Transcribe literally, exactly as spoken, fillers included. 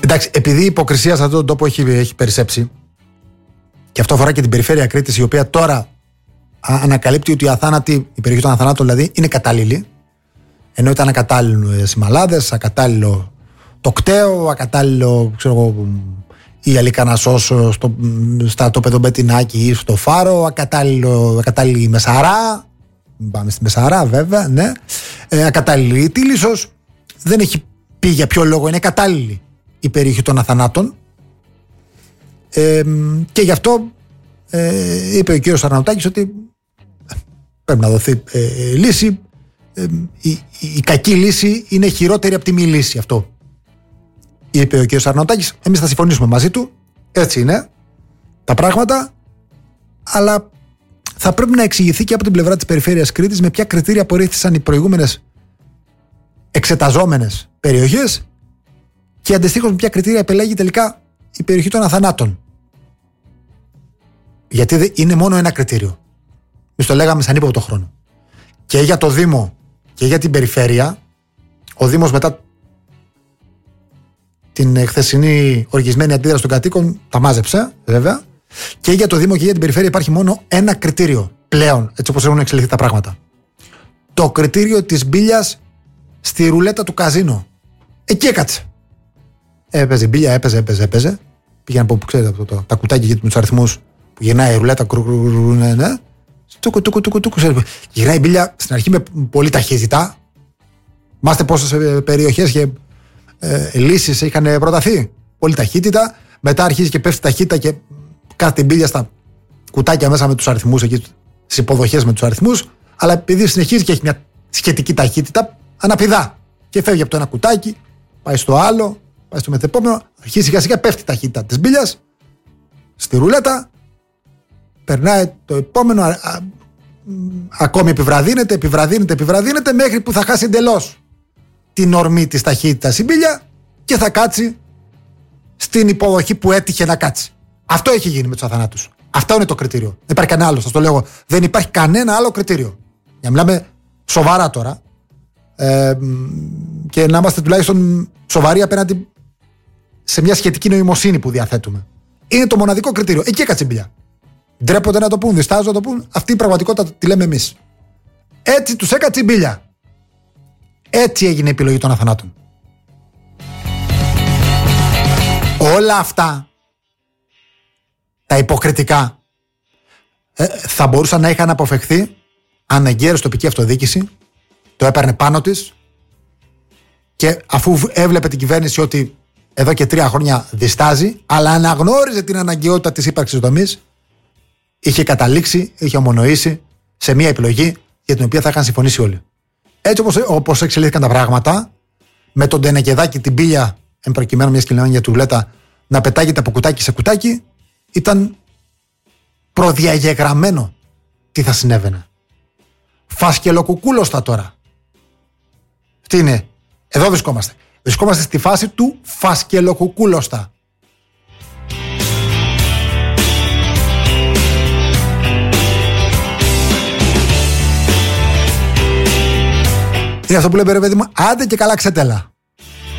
Εντάξει, επειδή η υποκρισία σε αυτόν τον τόπο έχει, έχει περισσέψει, και αυτό αφορά και την περιφέρεια Κρήτης, η οποία τώρα ανακαλύπτει ότι η αθάνατη, η περιοχή των αθανάτων δηλαδή, είναι κατάλληλη. Ενώ ήταν ακατάλληλο οι Μαλάδες, ακατάλληλο το Κταίο, ακατάλληλο, ξέρω εγώ, η Αλικανασσός στο στρατόπεδο Μπετινάκη ή στο Φάρο, ακατάλληλο, ακατάλληλη η Μεσαρά. Πάμε στη Μεσαρά, βέβαια, ναι. Ε, ακατάλληλη η Τίλισσος. Δεν έχει πει για ποιο λόγο είναι κατάλληλη η περιοχή των αθανάτων. Ε, και γι' αυτό ε, είπε ο κύριος Αρναουτάκης ότι πρέπει να δοθεί ε, λύση. Ε, η, η, η κακή λύση είναι χειρότερη από τη μη λύση. Αυτό είπε ο κύριος Αρναουτάκης. Εμείς θα συμφωνήσουμε μαζί του. Έτσι είναι τα πράγματα. Αλλά θα πρέπει να εξηγηθεί και από την πλευρά της περιφέρειας Κρήτης με ποια κριτήρια απορρίφθησαν οι προηγούμενες εξεταζόμενες περιοχές και αντιστοίχως με ποια κριτήρια επελέγει τελικά η περιοχή των αθανάτων. Γιατί είναι μόνο ένα κριτήριο. Εμείς το λέγαμε σαν ύποπτο χρόνο. Και για το Δήμο και για την περιφέρεια, ο Δήμος μετά την χθεσινή οργισμένη αντίδραση των κατοίκων τα μάζεψε, βέβαια. Και για το Δήμο και για την περιφέρεια υπάρχει μόνο ένα κριτήριο πλέον, έτσι όπως έχουν εξελιχθεί τα πράγματα. Το κριτήριο της μπίλιας στη ρουλέτα του καζίνο. Εκεί έκατσε. Έπαιζε μπίλια, έπαιζε, έπαιζε, έπαιζε. Πήγαινε από που ξέρετε, το, το, τα κουτάκια με τους αριθμούς που γυρνάει η ρουλέτα, κρου, κρου, κρου, ναι, ναι. Τούκου, τούκου, τούκου, τούκου. Γυρνάει η μπίλια στην αρχή με πολύ ταχύτητα. Μάστε πόσες περιοχές και ε, λύσεις είχαν προταθεί. Πολύ ταχύτητα. Μετά αρχίζει και πέφτει ταχύτητα και κάθεται η μπίλια στα κουτάκια μέσα με τους αριθμούς, εκεί στις υποδοχές με τους αριθμούς. Αλλά επειδή συνεχίζει και έχει μια σχετική ταχύτητα, αναπηδά. Και φεύγει από το ένα κουτάκι, πάει στο άλλο, πάει στο μεθεπόμενο. Αρχίζει σιγά σιγά, πέφτει η ταχύτητα της μπίλιας στη ρουλέτα. Περνάει το επόμενο, α, α, ακόμη επιβραδύνεται, επιβραδύνεται, επιβραδύνεται, μέχρι που θα χάσει εντελώς την ορμή της ταχύτητας η μπίλια και θα κάτσει στην υποδοχή που έτυχε να κάτσει. Αυτό έχει γίνει με τους αθανάτους. Αυτό είναι το κριτήριο. Δεν υπάρχει κανένα άλλο, σας το λέω. Δεν υπάρχει κανένα άλλο κριτήριο. Για να μιλάμε σοβαρά τώρα ε, και να είμαστε τουλάχιστον σοβαροί απέναντι σε μια σχετική νοημοσύνη που διαθέτουμε. Είναι το μοναδικό κριτήριο. Εκεί έκατσε η μπίλια. Ντρέπονται να το πούν, διστάζουν να το πούν. Αυτή η πραγματικότητα τη λέμε εμείς. Έτσι τους έκατσε η μπίλια. Έτσι έγινε η επιλογή των αθανάτων. Όλα αυτά τα υποκριτικά ε, θα μπορούσαν να είχαν αποφευχθεί αν εγκαίρως τοπική αυτοδιοίκηση το έπαιρνε πάνω της και αφού έβλεπε την κυβέρνηση ότι εδώ και τρία χρόνια διστάζει, αλλά αναγνώριζε την αναγκαιότητα της ύπαρξης δομής, είχε καταλήξει, είχε ομονοήσει σε μια επιλογή για την οποία θα είχαν συμφωνήσει όλοι. Έτσι όπως, όπως εξελίχθηκαν τα πράγματα, με τον Τενεκεδάκη την πύλια, εν προκειμένου μια σκηνή για τουρλέτα, να πετάγεται από κουτάκι σε κουτάκι, ήταν προδιαγεγραμμένο τι θα συνέβαινε. Φασκελοκουκούλωστα τώρα. Τι είναι, εδώ βρισκόμαστε. Βρισκόμαστε στη φάση του φασκελοκουκούλωστα. Είναι αυτό που λέμε, ρε παιδί μου, άντε και καλά ξετέλα.